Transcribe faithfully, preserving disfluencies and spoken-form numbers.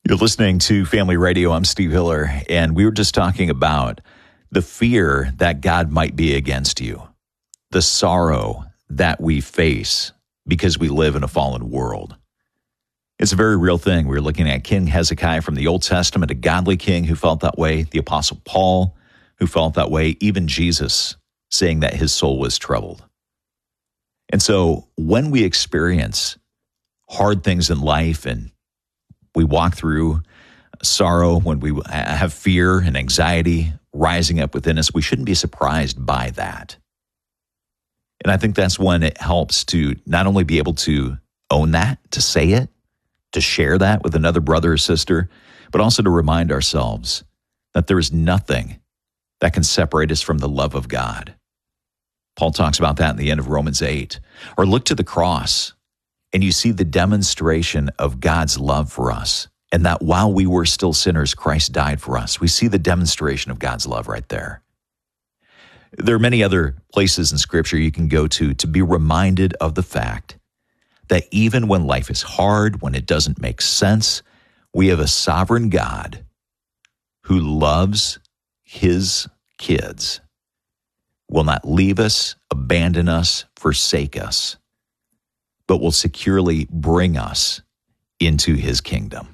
You're listening to Family Radio. I'm Steve Hiller, and we were just talking about the fear that God might be against you, the sorrow that we face because we live in a fallen world. It's a very real thing. We're looking at King Hezekiah from the Old Testament, a godly king who felt that way, the Apostle Paul who felt that way, even Jesus saying that his soul was troubled. And so when we experience hard things in life and we walk through sorrow, when we have fear and anxiety rising up within us, we shouldn't be surprised by that. And I think that's when it helps to not only be able to own that, to say it, to share that with another brother or sister, but also to remind ourselves that there is nothing that can separate us from the love of God. Paul talks about that in the end of Romans eight. Or look to the cross, and you see the demonstration of God's love for us, and that while we were still sinners, Christ died for us. We see the demonstration of God's love right there. There are many other places in Scripture you can go to to be reminded of the fact that even when life is hard, when it doesn't make sense, we have a sovereign God who loves his kids, will not leave us, abandon us, forsake us, but will securely bring us into his kingdom.